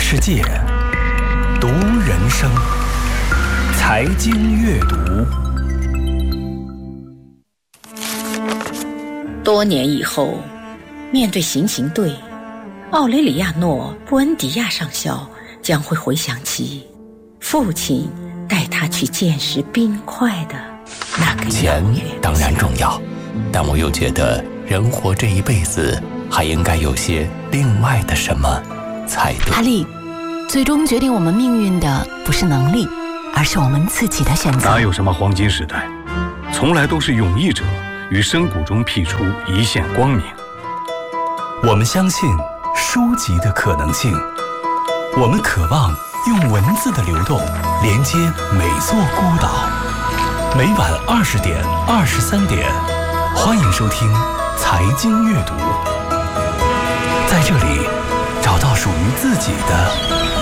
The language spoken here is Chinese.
世界，读人生，财经阅读。 多年以后，面对行刑队，奥雷里亚诺·布恩迪亚上校将会回想起父亲带他去见识冰块的那个钱当然重要，但我又觉得人活这一辈子还应该有些另外的什么才对。 阿力，最终决定我们命运的不是能力，而是我们自己的选择。 哪有什么黄金时代，从来都是勇毅者于深谷中辟出一线光明。 我们相信书籍的可能性，我们渴望用文字的流动连接每座孤岛。每晚20点、23点，欢迎收听财经阅读，在这里找到属于自己的